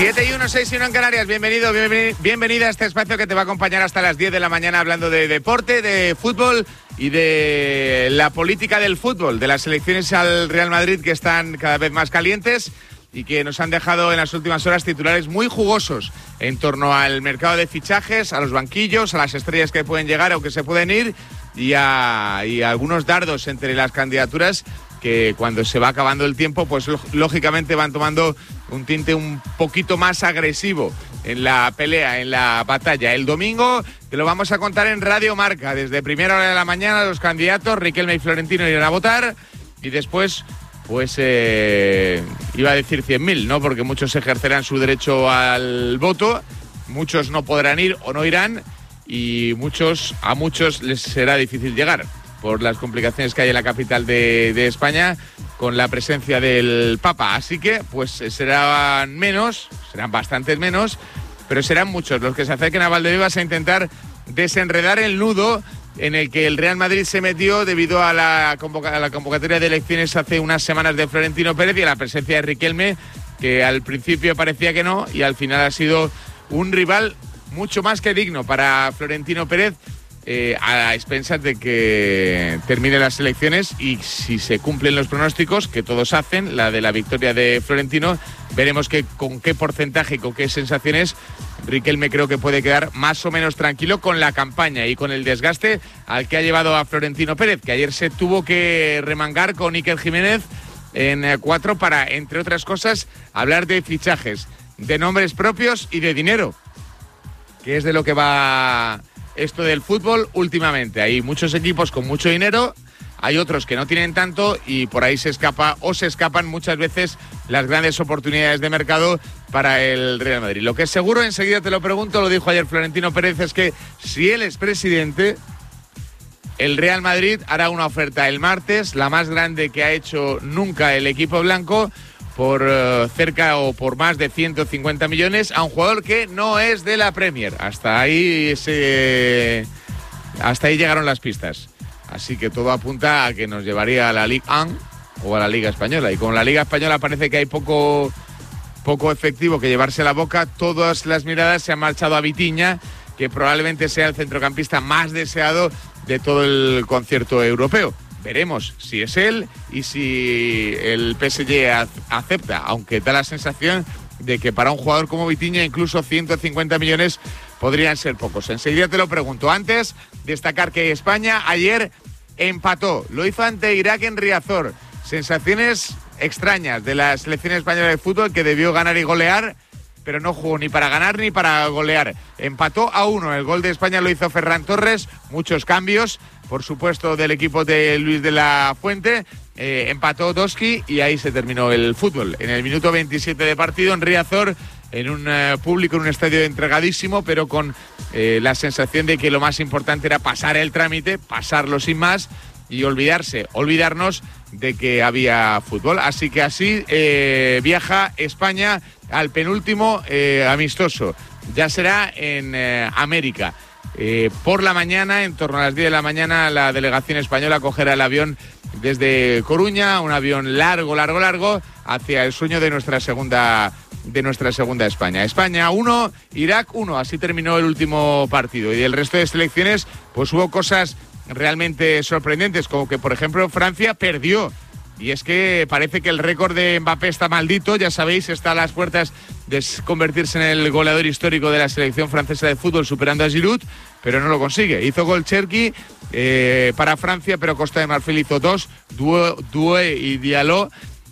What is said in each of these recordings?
7:01, 6:01 en Canarias. Bienvenida a este espacio que te va a acompañar hasta las 10 de la mañana hablando de deporte, de fútbol y de la política del fútbol, de las elecciones al Real Madrid que están cada vez más calientes y que nos han dejado en las últimas horas titulares muy jugosos en torno al mercado de fichajes, a los banquillos, a las estrellas que pueden llegar o que se pueden ir y a algunos dardos entre las candidaturas que cuando se va acabando el tiempo, pues lógicamente van tomando un tinte un poquito más agresivo en la pelea, en la batalla. El domingo te lo vamos a contar en Radio Marca. Desde primera hora de la mañana los candidatos, Riquelme y Florentino, irán a votar y después, pues iba a decir 100.000, ¿no? Porque muchos ejercerán su derecho al voto, muchos no podrán ir o no irán y a muchos les será difícil llegar por las complicaciones que hay en la capital de España con la presencia del Papa. Así que, pues serán bastantes menos, pero serán muchos los que se acerquen a Valdebebas a intentar desenredar el nudo en el que el Real Madrid se metió debido a la convocatoria de elecciones hace unas semanas de Florentino Pérez y a la presencia de Riquelme, que al principio parecía que no y al final ha sido un rival mucho más que digno para Florentino Pérez, a expensas de que terminen las elecciones y si se cumplen los pronósticos que todos hacen, la de la victoria de Florentino, veremos con qué porcentaje y con qué sensaciones Riquelme creo que puede quedar más o menos tranquilo con la campaña y con el desgaste al que ha llevado a Florentino Pérez, que ayer se tuvo que remangar con Iker Jiménez en 4 para, entre otras cosas, hablar de fichajes, de nombres propios y de dinero, que es de lo que va esto del fútbol últimamente. Hay muchos equipos con mucho dinero, hay otros que no tienen tanto y por ahí se escapan muchas veces las grandes oportunidades de mercado para el Real Madrid. Lo que es seguro, enseguida te lo pregunto, lo dijo ayer Florentino Pérez, es que si él es presidente, el Real Madrid hará una oferta el martes, la más grande que ha hecho nunca el equipo blanco, por cerca o por más de 150 millones a un jugador que no es de la Premier. Hasta ahí llegaron las pistas. Así que todo apunta a que nos llevaría a la Ligue 1 o a la Liga Española. Y como la Liga Española parece que hay poco efectivo que llevarse la boca, todas las miradas se han marchado a Vitinha, que probablemente sea el centrocampista más deseado de todo el concierto europeo. Veremos si es él y si el PSG acepta, aunque da la sensación de que para un jugador como Vitinha incluso 150 millones podrían ser pocos. Enseguida te lo pregunto. Antes, destacar que España ayer empató. Lo hizo ante Irak en Riazor. Sensaciones extrañas de la selección española de fútbol, que debió ganar y golear, pero no jugó ni para ganar ni para golear. Empató a 1. El gol de España lo hizo Ferran Torres. Muchos cambios, por supuesto, del equipo de Luis de la Fuente. Empató Doski y ahí se terminó el fútbol. En el minuto 27 de partido en Riazor, en un público, en un estadio entregadísimo, pero con la sensación de que lo más importante era pasar el trámite, pasarlo sin más y olvidarnos de que había fútbol. Así que así viaja España al penúltimo amistoso. Ya será en América. Por la mañana, en torno a las 10 de la mañana, la delegación española cogerá el avión desde Coruña, un avión largo, hacia el sueño de nuestra segunda España. España 1, Irak 1, así terminó el último partido. Y el resto de selecciones, pues hubo cosas realmente sorprendentes, como que, por ejemplo, Francia perdió. Y es que parece que el récord de Mbappé está maldito, ya sabéis, está a las puertas de convertirse en el goleador histórico de la selección francesa de fútbol, superando a Giroud, pero no lo consigue. Hizo gol Cherki para Francia, pero Costa de Marfil hizo 2, Doué y Diallo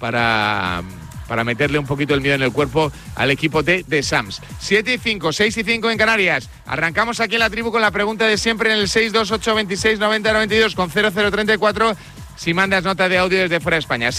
para meterle un poquito el miedo en el cuerpo al equipo de Sams. 7:05, 6:05 en Canarias. Arrancamos aquí en la tribu con la pregunta de siempre en el 628269092 con 0034. Si mandas nota de audio desde fuera de España.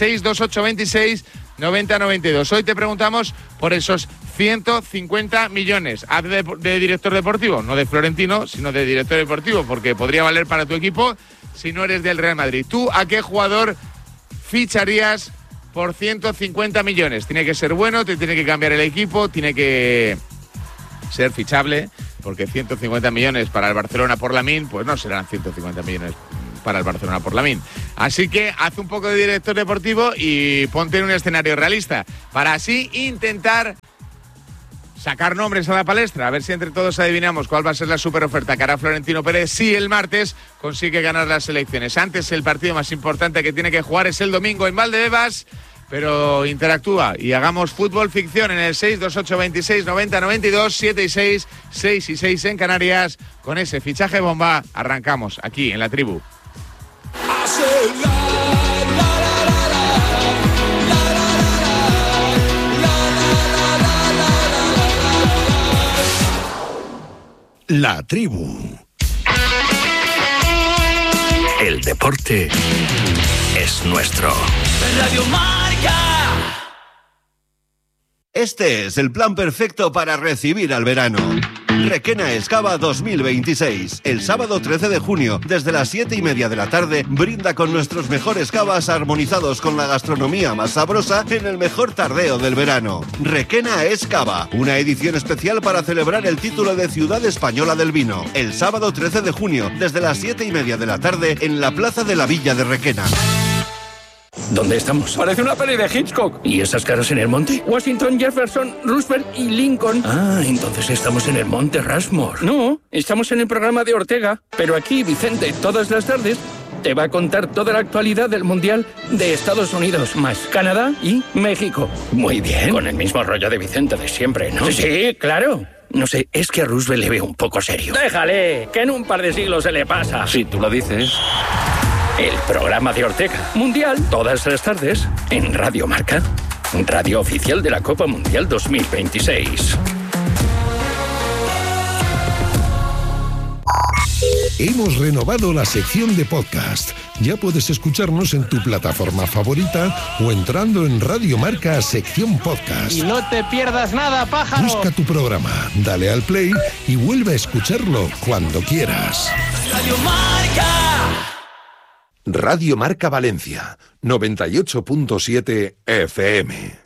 628269092. Hoy te preguntamos por esos 150 millones. Haz de director deportivo, no de Florentino, sino de director deportivo, porque podría valer para tu equipo si no eres del Real Madrid. ¿Tú a qué jugador ficharías por 150 millones? Tiene que ser bueno, te tiene que cambiar el equipo, tiene que ser fichable, porque 150 millones para el Barcelona por Lamine, pues no serán 150 millones para el Barcelona por Lamine. Así que haz un poco de director deportivo y ponte en un escenario realista para así intentar sacar nombres a la palestra, a ver si entre todos adivinamos cuál va a ser la super oferta que hará Florentino Pérez si el martes consigue ganar las elecciones. Antes, el partido más importante que tiene que jugar es el domingo en Valdebebas, pero interactúa y hagamos fútbol ficción en el 628 26 90 92, 7 y 6, 6 y 6 en Canarias. Con ese fichaje bomba arrancamos aquí en La Tribu. La Tribu. El deporte es nuestro. Radio Marca. Este es el plan perfecto para recibir al verano. Requena Excava 2026. El sábado 13 de junio, desde las 7:30 de la tarde, brinda con nuestros mejores cavas armonizados con la gastronomía más sabrosa en el mejor tardeo del verano. Requena Excava, una edición especial para celebrar el título de Ciudad Española del Vino. El sábado 13 de junio, desde las 7:30 de la tarde, en la Plaza de la Villa de Requena. ¿Dónde estamos? Parece una peli de Hitchcock. ¿Y esas caras en el monte? Washington, Jefferson, Roosevelt y Lincoln. Ah, entonces estamos en el monte Rushmore. No, estamos en el programa de Ortega. Pero aquí, Vicente, todas las tardes, te va a contar toda la actualidad del Mundial de Estados Unidos, más Canadá y México. Muy bien. Con el mismo rollo de Vicente de siempre, ¿no? Sí, claro. No sé, es que a Roosevelt le veo un poco serio. Déjale, que en un par de siglos se le pasa. Si tú lo dices. El programa de Ortega. Mundial, todas las tardes, en Radio Marca. Radio oficial de la Copa Mundial 2026. Hemos renovado la sección de podcast. Ya puedes escucharnos en tu plataforma favorita o entrando en Radio Marca sección podcast. Y no te pierdas nada, pájaro. Busca tu programa, dale al play y vuelve a escucharlo cuando quieras. Radio Marca. Radio Marca Valencia, 98.7 FM.